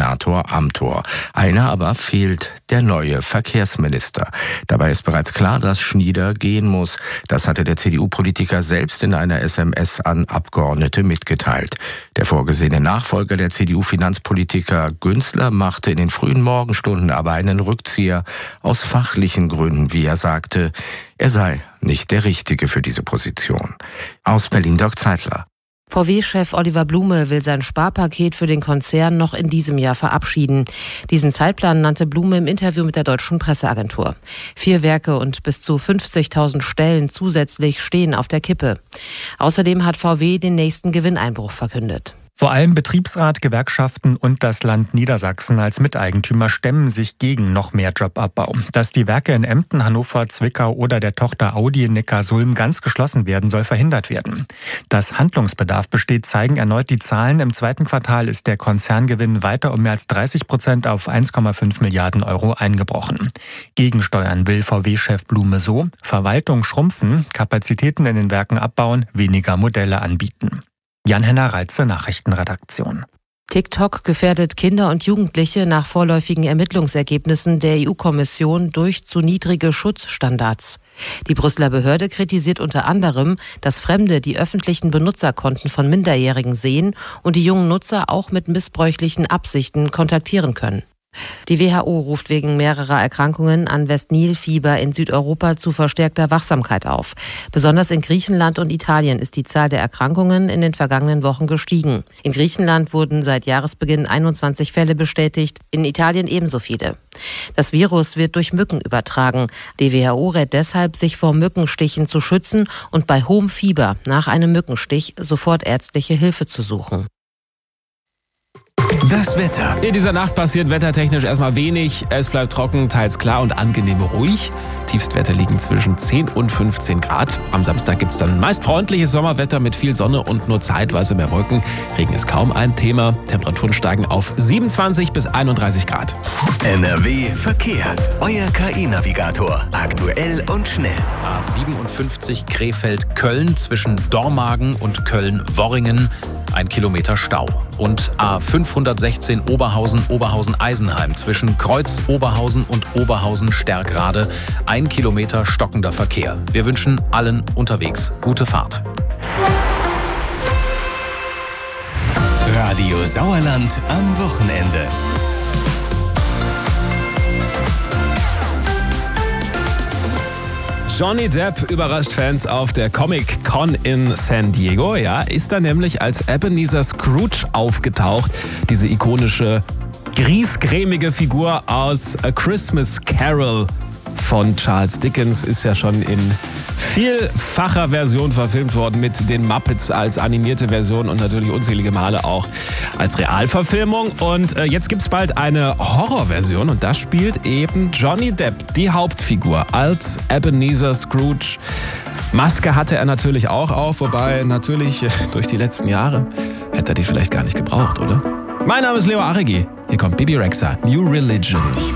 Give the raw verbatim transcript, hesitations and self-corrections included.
Senator Amthor. Einer aber fehlt, der neue Verkehrsminister. Dabei ist bereits klar, dass Schnieder gehen muss. Das hatte der C D U-Politiker selbst in einer S M S an Abgeordnete mitgeteilt. Der vorgesehene Nachfolger der C D U-Finanzpolitiker Günzler machte in den frühen Morgenstunden aber einen Rückzieher aus fachlichen Gründen, wie er sagte. Er sei nicht der Richtige für diese Position. Aus Berlin Dirk Zeitler. V W-Chef Oliver Blume will sein Sparpaket für den Konzern noch in diesem Jahr verabschieden. Diesen Zeitplan nannte Blume im Interview mit der Deutschen Presseagentur. Vier Werke und bis zu fünfzigtausend Stellen zusätzlich stehen auf der Kippe. Außerdem hat V W den nächsten Gewinneinbruch verkündet. Vor allem Betriebsrat, Gewerkschaften und das Land Niedersachsen als Miteigentümer stemmen sich gegen noch mehr Jobabbau. Dass die Werke in Emden, Hannover, Zwickau oder der Tochter Audi in Neckarsulm ganz geschlossen werden, soll verhindert werden. Dass Handlungsbedarf besteht, zeigen erneut die Zahlen. Im zweiten Quartal ist der Konzerngewinn weiter um mehr als dreißig Prozent auf eins Komma fünf Milliarden Euro eingebrochen. Gegensteuern will V W-Chef Blume so: Verwaltung schrumpfen, Kapazitäten in den Werken abbauen, weniger Modelle anbieten. Jan-Henner Reitze, Nachrichtenredaktion. TikTok gefährdet Kinder und Jugendliche nach vorläufigen Ermittlungsergebnissen der E U-Kommission durch zu niedrige Schutzstandards. Die Brüsseler Behörde kritisiert unter anderem, dass Fremde die öffentlichen Benutzerkonten von Minderjährigen sehen und die jungen Nutzer auch mit missbräuchlichen Absichten kontaktieren können. Die W H O ruft wegen mehrerer Erkrankungen an West-Nil-Fieber in Südeuropa zu verstärkter Wachsamkeit auf. Besonders in Griechenland und Italien ist die Zahl der Erkrankungen in den vergangenen Wochen gestiegen. In Griechenland wurden seit Jahresbeginn einundzwanzig Fälle bestätigt, in Italien ebenso viele. Das Virus wird durch Mücken übertragen. Die W H O rät deshalb, sich vor Mückenstichen zu schützen und bei hohem Fieber nach einem Mückenstich sofort ärztliche Hilfe zu suchen. Das Wetter. In dieser Nacht passiert wettertechnisch erstmal wenig. Es bleibt trocken, teils klar und angenehm ruhig. Tiefstwerte liegen zwischen zehn und fünfzehn Grad. Am Samstag gibt es dann meist freundliches Sommerwetter mit viel Sonne und nur zeitweise mehr Wolken. Regen ist kaum ein Thema. Temperaturen steigen auf siebenundzwanzig bis einunddreißig Grad. N R W Verkehr. Euer K I-Navigator. Aktuell und schnell. A siebenundfünfzig Krefeld-Köln zwischen Dormagen und Köln-Worringen. Ein Kilometer Stau. Und A fünfhundertsechzehn Oberhausen-Oberhausen-Eisenheim zwischen Kreuz Oberhausen und Oberhausen-Stärkrade. Ein Kilometer stockender Verkehr. Wir wünschen allen unterwegs gute Fahrt. Radio Sauerland am Wochenende. Johnny Depp überrascht Fans auf der Comic-Con in San Diego. Ja, ist da nämlich als Ebenezer Scrooge aufgetaucht. Diese ikonische, griesgrämige Figur aus A Christmas Carol von Charles Dickens ist ja schon in vielfacher Version verfilmt worden mit den Muppets als animierte Version und natürlich unzählige Male auch als Realverfilmung. Und äh, jetzt gibt es bald eine Horrorversion und da spielt eben Johnny Depp die Hauptfigur als Ebenezer Scrooge. Maske hatte er natürlich auch auf, wobei natürlich äh, durch die letzten Jahre hätte er die vielleicht gar nicht gebraucht, oder? Mein Name ist Leo Aregi. Hier kommt Bibi Rexha, New Religion.